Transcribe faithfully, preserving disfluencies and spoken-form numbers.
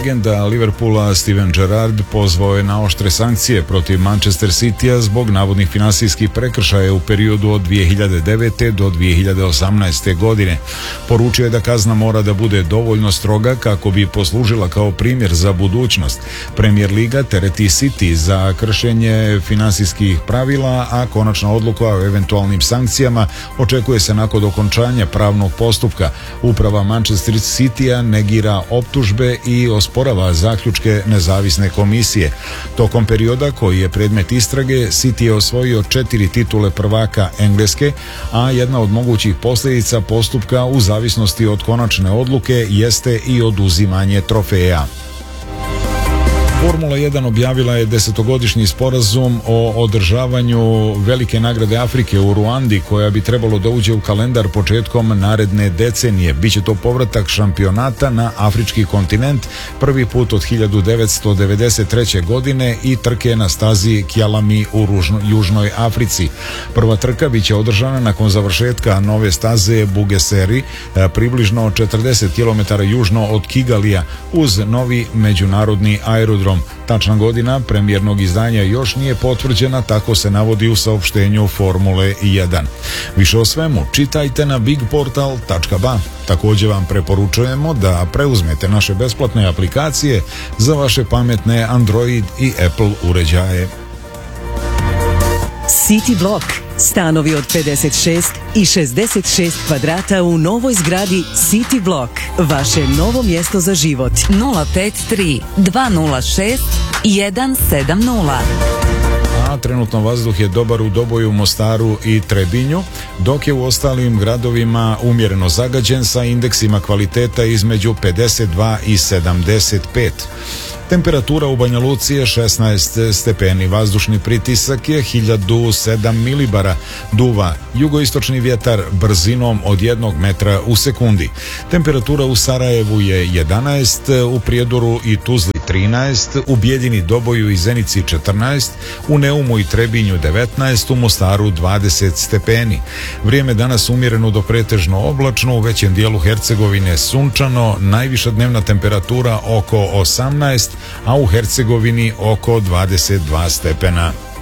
Legenda Liverpoola Steven Gerrard pozvao je na oštre sankcije protiv Manchester Citya zbog navodnih finansijskih prekršaja u periodu od dvije hiljade devete. do dvije hiljade osamnaeste. godine. Poručio je da kazna mora da bude dovoljno stroga kako bi poslužila kao primjer za budućnost. Premier Liga tereti City za kršenje finansijskih pravila, a konačna odluka o eventualnim sankcijama očekuje se nakon okončanja pravnog postupka. Uprava Manchester Citya negira optužbe i osporava zaključke nezavisne komisije. Tokom perioda koji je predmet istrage, City je osvojio četiri titule prvaka Engleske, a jedna od mogućih posljedica postupka u zavisnosti od konačne odluke jeste i oduzimanje trofeja. Formula jedan objavila je desetogodišnji sporazum o održavanju Velike nagrade Afrike u Ruandi, koja bi trebalo da uđe u kalendar početkom naredne decenije. Biće to povratak šampionata na afrički kontinent prvi put od hiljadu devetsto devedeset treće. godine i trke na stazi Kyalami u Ružno, Južnoj Africi. Prva trka biće održana nakon završetka nove staze Bugeseri, približno četrdeset kilometara južno od Kigalija, uz novi međunarodni aerodrom. Tačna godina premijernog izdanja još nije potvrđena, tako se navodi u saopštenju Formule jedan. Više o svemu čitajte na bigportal tačka ba. Također vam preporučujemo da preuzmete naše besplatne aplikacije za vaše pametne Android i Apple uređaje. City Block. Stanovi od pedeset šest i šezdeset šest kvadrata u novoj zgradi City Block. Vaše novo mjesto za život. nula pet tri dva nula šest jedan sedam nula. A trenutno vazduh je dobar u Doboju, Mostaru i Trebinju, dok je u ostalim gradovima umjereno zagađen sa indeksima kvaliteta između pedeset dva i sedamdeset pet. Temperatura u Banja Luci je šesnaest stepeni, vazdušni pritisak je hiljadu sedam milibara, duva jugoistočni vjetar brzinom od jednog metra u sekundi. Temperatura u Sarajevu je jedanaest, u Prijedoru i Tuzli trinaest, u Bijeljini, Doboju i Zenici četrnaest, u Neumu i Trebinju devetnaest, u Mostaru dvadeset stepeni. Vrijeme danas umjereno do pretežno oblačno, u većem dijelu Hercegovine sunčano, najviša dnevna temperatura oko osamnaest, a u Hercegovini oko dvadeset dva stepena.